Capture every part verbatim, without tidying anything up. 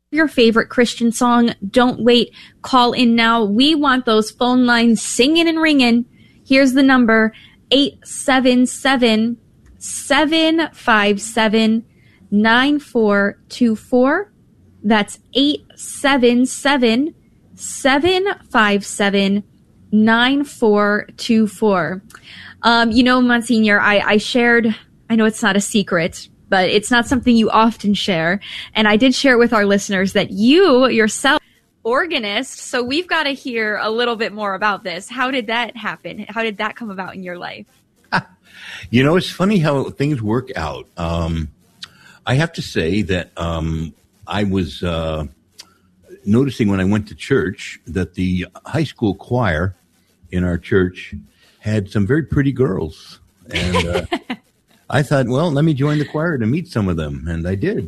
your favorite Christian song. Don't wait. Call in now. We want those phone lines singing and ringing. Here's the number, eight seven seven, seven five seven, nine four two four. That's eight seven seven, seven five seven, nine four two four. Um, you know, Monsignor, I, I shared, I know it's not a secret, but it's not something you often share. And I did share it with our listeners that you yourself, organist, so we've got to hear a little bit more about this. How did that happen? How did that come about in your life? You know, it's funny how things work out. Um, I have to say that um, I was uh, noticing when I went to church that the high school choir in our church had some very pretty girls. And uh, I thought, well, let me join the choir to meet some of them. And I did.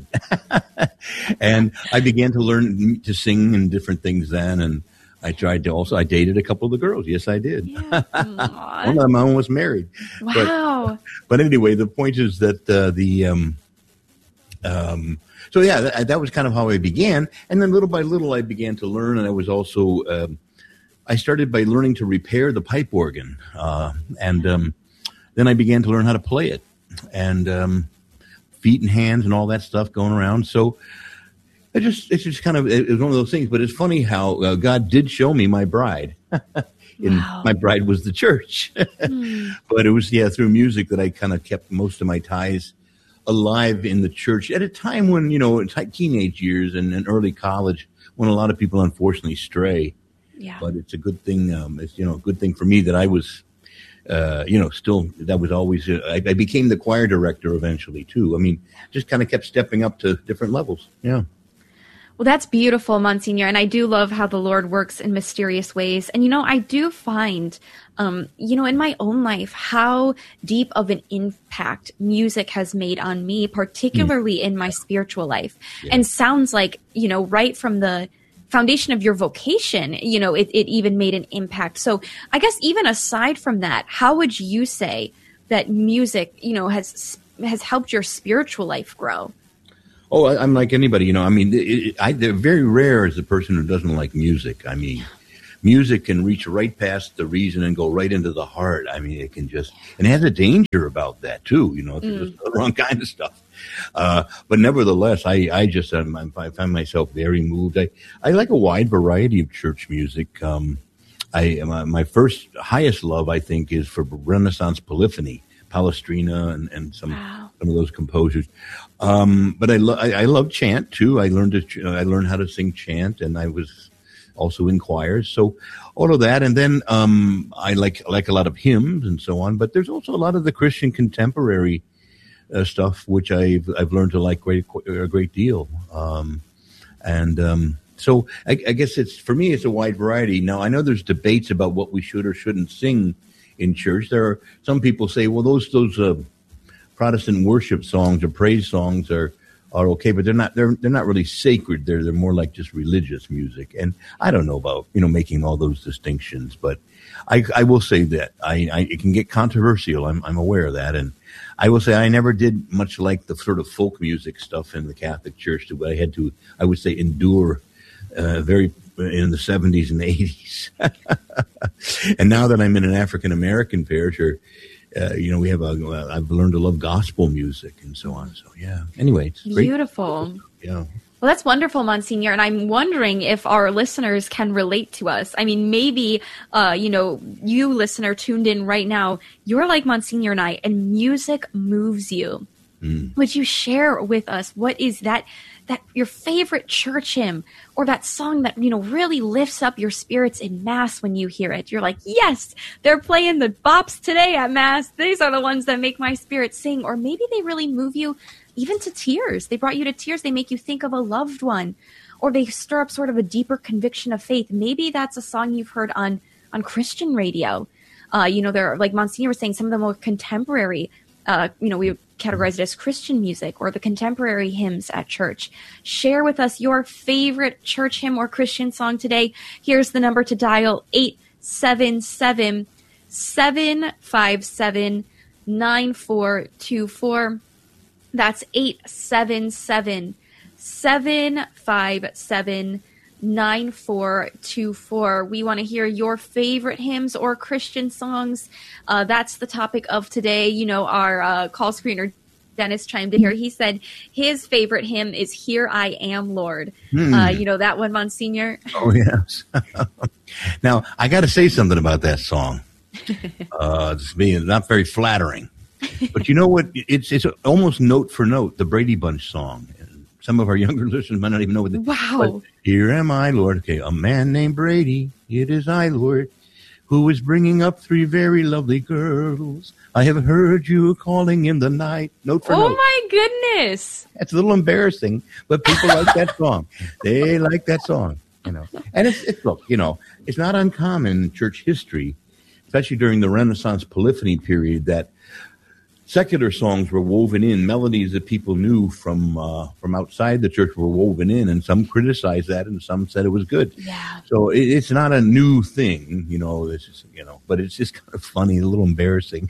And I began to learn to sing and different things then. And I tried to also, I dated a couple of the girls. Yes, I did. Yeah. One of them almost married. Wow. But, but anyway, the point is that uh, the, um, um, so yeah, that, that was kind of how I began. And then little by little, I began to learn. And I was also, um, I started by learning to repair the pipe organ. Uh, and um, then I began to learn how to play it. And um, feet and hands and all that stuff going around. So it just it's just kind of it was one of those things. But it's funny how uh, God did show me my bride. And wow. My bride was the church. mm. But it was, yeah, through music that I kind of kept most of my ties alive in the church at a time when, you know, it's like teenage years and, and early college when a lot of people unfortunately stray. Yeah. But it's a good thing. Um, it's, you know, a good thing for me that I was Uh, you know, still, that was always, uh, I, I became the choir director eventually, too. I mean, just kind of kept stepping up to different levels. Yeah. Well, that's beautiful, Monsignor. And I do love how the Lord works in mysterious ways. And, you know, I do find, um, you know, in my own life, how deep of an impact music has made on me, particularly mm. in my spiritual life. Yeah. And sounds like, you know, right from the foundation of your vocation, you know, it, it even made an impact. So I guess even aside from that, how would you say that music, you know, has has helped your spiritual life grow? Oh, I, I'm like anybody, you know, I mean, it, it, I, they're very rare as a person who doesn't like music. I mean, music can reach right past the reason and go right into the heart. I mean, it can just, and it has a danger about that too, you know, mm. just the wrong kind of stuff. Uh, but nevertheless, I, I just, um, I find myself very moved. I, I like a wide variety of church music. Um, I, my, my first highest love, I think, is for Renaissance polyphony, Palestrina and, and some, wow. some of those composers. Um, but I, lo- I, I love chant too. I learned to, I learned how to sing chant, and I was also in choirs. So all of that. And then, um, I like, like a lot of hymns and so on, but there's also a lot of the Christian contemporary Uh, stuff, which I've I've learned to like great, a great deal, um, and um, so I, I guess it's for me it's a wide variety. Now I know there's debates about what we should or shouldn't sing in church. There are some people say, well, those those uh, Protestant worship songs or praise songs are are okay, but they're not they're they're not really sacred. They're they're more like just religious music, and I don't know about you know making all those distinctions, but I I will say that I, I it can get controversial. I'm I'm aware of that, and I will say I never did much like the sort of folk music stuff in the Catholic Church that I had to, I would say, endure uh, very in the seventies and eighties. And now that I'm in an African American parish, or uh, you know, we have a, uh, I've learned to love gospel music and so on. So yeah. Anyway, it's great. Beautiful. Yeah. Well, that's wonderful, Monsignor. And I'm wondering if our listeners can relate to us. I mean, maybe, uh, you know, you listener tuned in right now, you're like Monsignor and I, and music moves you. Mm. Would you share with us what is that, that your favorite church hymn or that song that, you know, really lifts up your spirits in Mass when you hear it? You're like, yes, they're playing the bops today at Mass. These are the ones that make my spirit sing. Or maybe they really move you even to tears. They brought you to tears. They make you think of a loved one, or they stir up sort of a deeper conviction of faith. Maybe that's a song you've heard on, on Christian radio. Uh, you know, they're like Monsignor was saying, some of the more contemporary, uh, you know, we categorize it as Christian music or the contemporary hymns at church. Share with us your favorite church hymn or Christian song today. Here's the number to dial, eight seven seven, seven five seven, nine four two four. That's eight seven seven, seven five seven, nine four two four. We want to hear your favorite hymns or Christian songs. Uh, that's the topic of today. You know, our uh, call screener, Dennis, chimed in here. He said his favorite hymn is Here I Am, Lord. Hmm. Uh, you know that one, Monsignor? Oh, yes. Now, I got to say something about that song. Uh, it's being not very flattering. But you know what? It's it's almost note for note, the Brady Bunch song. Some of our younger listeners might not even know what the Wow. Here am I, Lord. Okay, a man named Brady, it is I, Lord, who is bringing up three very lovely girls. I have heard you calling in the night. Note for oh note. my goodness. It's a little embarrassing, but people like that song. They like that song, you know. And it's, it's look, you know, it's not uncommon in church history, especially during the Renaissance polyphony period, that secular songs were woven in, melodies that people knew from uh, from outside the church were woven in, and some criticized that, and some said it was good. Yeah. So it, it's not a new thing, you know. This is, you know, but it's just kind of funny, a little embarrassing.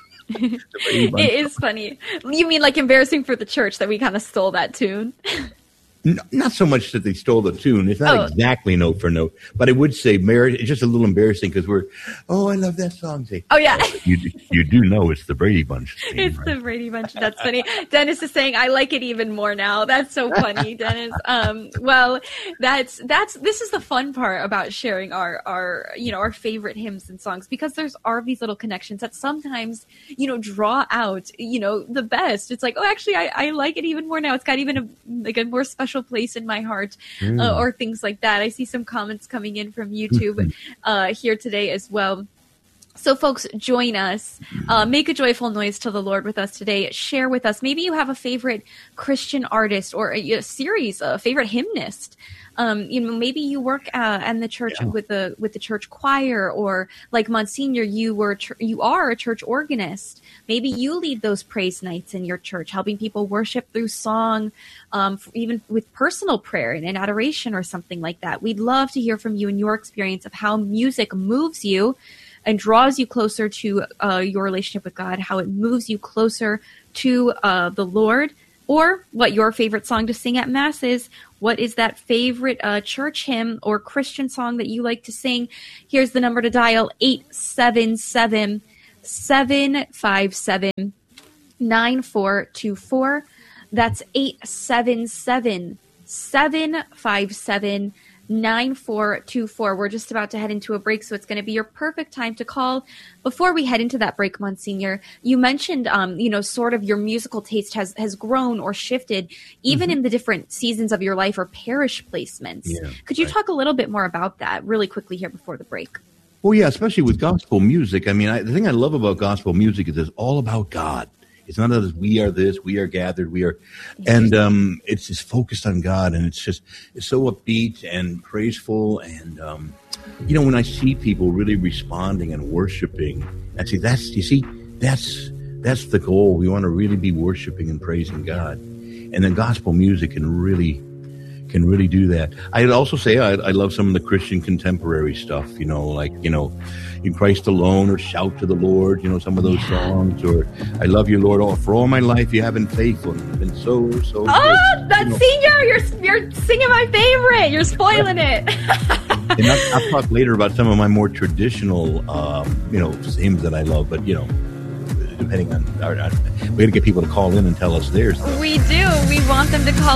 It is funny. You mean like embarrassing for the church that we kind of stole that tune? No, not so much that they stole the tune. It's not oh. exactly note for note, but I would say, Mary, it's just a little embarrassing because we're, oh, I love that song. Say, oh, yeah. you, you do know it's the Brady Bunch theme, It's right? the Brady Bunch. That's funny. Dennis is saying, I like it even more now. That's so funny, Dennis. Um, well, that's, that's, this is the fun part about sharing our, our, you know, our favorite hymns and songs, because there's are these little connections that sometimes, you know, draw out, you know, the best. It's like, oh, actually, I, I like it even more now. It's got even a, like a more special place in my heart, mm. uh, or things like that. I see some comments coming in from YouTube uh, here today as well. So folks, join us. Uh, make a joyful noise to the Lord with us today. Share with us. Maybe you have a favorite Christian artist or a, a series, a favorite hymnist. Um, you know, maybe you work uh, in the church yeah. with the with the church choir, or like Monsignor, you were tr- you are a church organist. Maybe you lead those praise nights in your church, helping people worship through song, um, even with personal prayer and, and adoration or something like that. We'd love to hear from you and your experience of how music moves you and draws you closer to uh, your relationship with God, how it moves you closer to uh, the Lord, or what your favorite song to sing at Mass is. What is that favorite uh, church hymn or Christian song that you like to sing? Here's the number to dial, eight seven seven, seven five seven, nine four two four. That's eight seven seven, seven five seven, nine four two four. We're just about to head into a break, so it's going to be your perfect time to call. Before we head into that break, Monsignor, you mentioned, um, you know, sort of your musical taste has, has grown or shifted, even mm-hmm. in the different seasons of your life or parish placements. Yeah, Could you right. talk a little bit more about that really quickly here before the break? Well, yeah, especially with gospel music. I mean, I, the thing I love about gospel music is it's all about God. It's not as we are this, we are gathered, we are, and um, it's just focused on God, and it's just it's so upbeat and praiseful, and um, you know, when I see people really responding and worshiping, I see that's you see that's that's the goal. We want to really be worshiping and praising God, and then gospel music can really can really do that. I'd also say I, I love some of the Christian contemporary stuff, you know, like, you know, In Christ Alone, or Shout to the Lord, you know, some of those songs, or I Love You, Lord, oh, for all my life you have been faithful and been so, so Oh, good. that's you know. Senior, you're, you're singing my favorite. You're spoiling it. And I'll, I'll talk later about some of my more traditional, um, you know, hymns that I love, but, you know, depending on, our, our, we got to get people to call in and tell us theirs. We do. We want them to call